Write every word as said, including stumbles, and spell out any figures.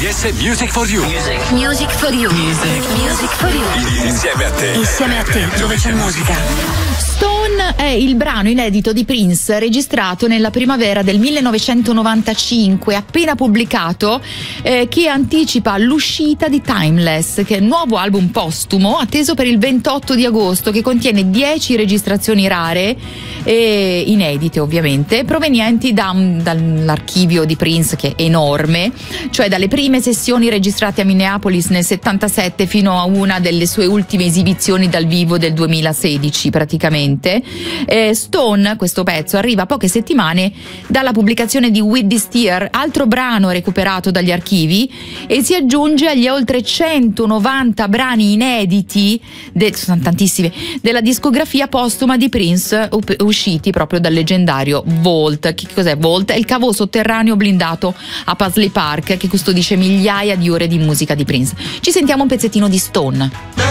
D S Music for You. Music, music for you. Music, music for you. Insieme a te. Insieme a te, dove c'è musica. Stone è il brano inedito di Prince registrato nella primavera del millenovecentonovantacinque, appena pubblicato, eh, che anticipa l'uscita di Timeless, che è il nuovo album postumo atteso per il ventotto di agosto, che contiene dieci registrazioni rare e inedite ovviamente, provenienti da, dall'archivio di Prince, che è enorme, cioè dalle prime sessioni registrate a Minneapolis nel settantasette fino a una delle sue ultime esibizioni dal vivo del duemilasedici praticamente. Eh, Stone, questo pezzo, arriva a poche settimane dalla pubblicazione di With This Tear, altro brano recuperato dagli archivi, e si aggiunge agli oltre centonovanta brani inediti, de, sono tantissimi, della discografia postuma di Prince usciti proprio dal leggendario Vault. Che cos'è Vault? È il cavo sotterraneo blindato a Paisley Park che custodisce migliaia di ore di musica di Prince. Ci sentiamo un pezzettino di Stone.